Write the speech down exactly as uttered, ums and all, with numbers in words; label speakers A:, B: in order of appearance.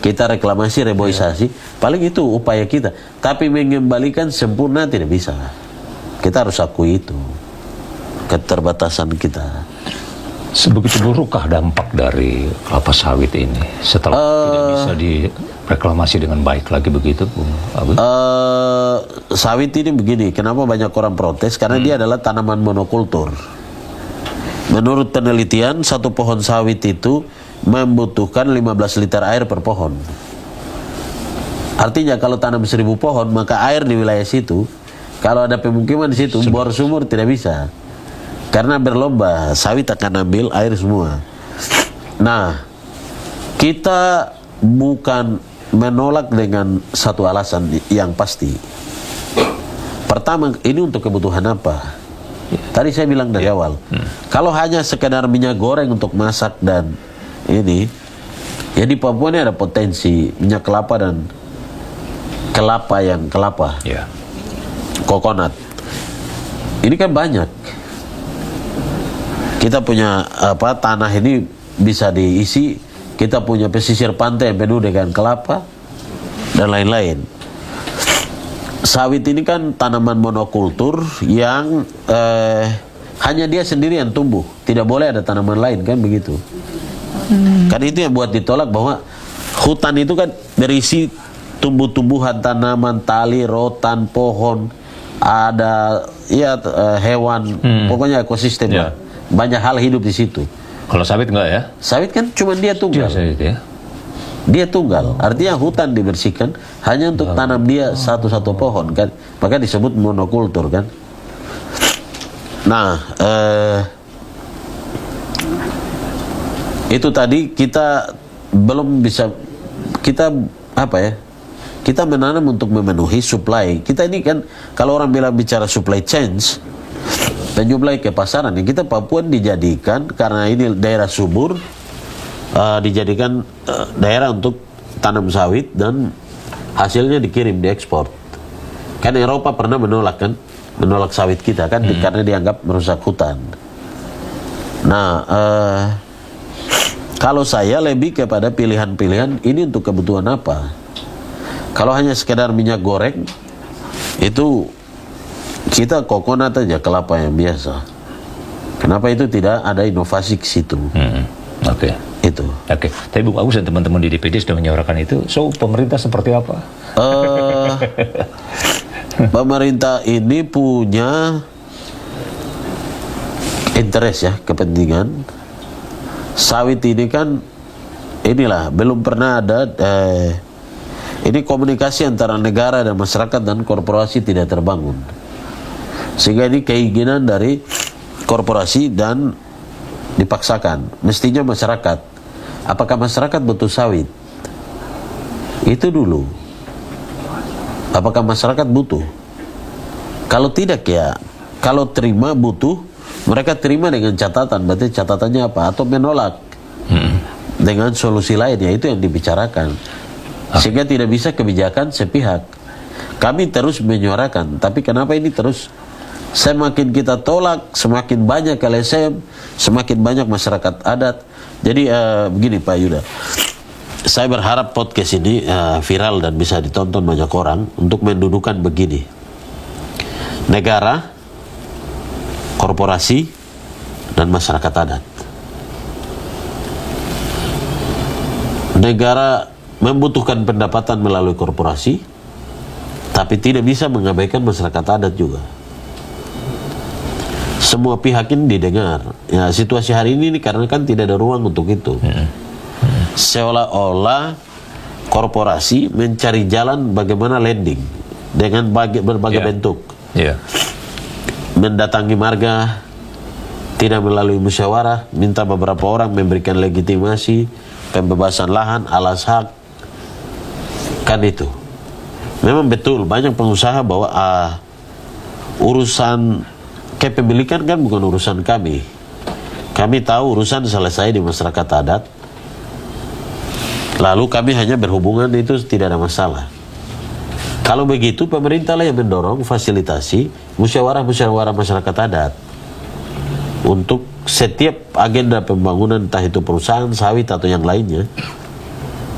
A: kita reklamasi, reboisasi, yeah. paling itu upaya kita. Tapi mengembalikan sempurna tidak bisa. Kita harus akui itu keterbatasan kita.
B: Sebegitu burukkah dampak dari kelapa sawit ini setelah uh, tidak bisa direklamasi dengan baik lagi begitu, Bung Agus?
A: Uh, sawit ini begini, kenapa banyak orang protes? Karena hmm. dia adalah tanaman monokultur. Menurut penelitian, satu pohon sawit itu membutuhkan lima belas liter air per pohon. Artinya kalau tanam seribu pohon, maka air di wilayah situ, kalau ada pemukiman di situ, bor sumur tidak bisa. Karena berlomba, sawit akan ambil air semua. Nah, kita bukan menolak dengan satu alasan yang pasti. Pertama, ini untuk kebutuhan apa? Tadi saya bilang dari awal, hmm. kalau hanya sekedar minyak goreng untuk masak dan ini, ya di Papua ini ada potensi minyak kelapa dan kelapa yang kelapa, yeah. kokonat. Ini kan banyak. Kita punya apa tanah ini bisa diisi, kita punya pesisir pantai yang penuh dengan kelapa dan lain-lain. Sawit ini kan tanaman monokultur yang eh, hanya dia sendiri yang tumbuh, tidak boleh ada tanaman lain, kan begitu. Hmm. Kan itu yang buat ditolak, bahwa hutan itu kan berisi tumbuh-tumbuhan, tanaman, tali, rotan, pohon, ada ya uh, hewan, hmm. pokoknya ekosistem. Yeah. Banyak hal hidup di situ.
B: Kalau sawit enggak ya?
A: Sawit kan cuma dia tunggal.
B: Dia, sawit, ya?
A: Dia tunggal. Artinya hutan dibersihkan hanya untuk oh. tanam dia satu-satu pohon, kan. Maka disebut monokultur, kan. Nah, eh, itu tadi kita belum bisa, kita apa ya? Kita menanam untuk memenuhi supply. Kita ini kan kalau orang bilang bicara supply chains, penjuplai ke pasaran, yang kita Papua dijadikan karena ini daerah subur, uh, dijadikan uh, daerah untuk tanam sawit dan hasilnya dikirim, diekspor. Kan Eropa pernah menolak, kan, menolak sawit kita, kan, hmm. karena dianggap merusak hutan. Nah, uh, kalau saya lebih kepada pilihan-pilihan ini untuk kebutuhan apa? Kalau hanya sekedar minyak goreng, itu kita kokonat aja, kelapa yang biasa. Kenapa itu tidak ada inovasi ke situ? Hmm,
B: Oke. Okay.
A: Itu.
B: Oke. Okay. Tapi Bung Agus dan teman-teman di D P D sudah menyuarakan itu. So pemerintah seperti apa?
A: Uh, pemerintah ini punya interest ya, kepentingan. Sawit ini kan inilah belum pernah ada. Eh, ini komunikasi antara negara dan masyarakat dan korporasi tidak terbangun. Sehingga ini keinginan dari korporasi dan dipaksakan. Mestinya masyarakat. Apakah masyarakat butuh sawit? Itu dulu. Apakah masyarakat butuh? Kalau tidak ya, kalau terima butuh, mereka terima dengan catatan. Berarti catatannya apa? Atau menolak hmm. dengan solusi lain, ya itu yang dibicarakan. Sehingga tidak bisa kebijakan sepihak. Kami terus menyuarakan, tapi kenapa ini terus semakin kita tolak, semakin banyak L S M, semakin banyak masyarakat adat. Jadi uh, begini Pak Yuda, saya berharap podcast ini uh, viral dan bisa ditonton banyak orang untuk mendudukan begini: negara, korporasi, dan masyarakat adat. Negara membutuhkan pendapatan melalui korporasi, tapi tidak bisa mengabaikan masyarakat adat juga. Semua pihak ini didengar. Ya, situasi hari ini karena kan tidak ada ruang untuk itu. Seolah-olah korporasi mencari jalan bagaimana landing dengan bagi, berbagai yeah. bentuk. Yeah. Mendatangi marga, tidak melalui musyawarah, minta beberapa orang memberikan legitimasi, pembebasan lahan, alas hak. Kan itu. Memang betul banyak pengusaha bahwa uh, urusan kepemilikan kan bukan urusan kami. Kami tahu urusan selesai di masyarakat adat. Lalu kami hanya berhubungan, itu tidak ada masalah. Kalau begitu pemerintah lah yang mendorong fasilitasi musyawarah-musyawarah masyarakat adat untuk setiap agenda pembangunan, entah itu perusahaan sawit atau yang lainnya,